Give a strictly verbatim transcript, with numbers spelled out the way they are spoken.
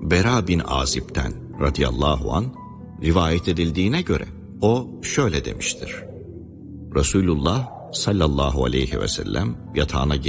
Bera bin Azib'ten radıyallahu an rivayet edildiğine göre o şöyle demiştir. Resulullah sallallahu aleyhi ve sellem yatağına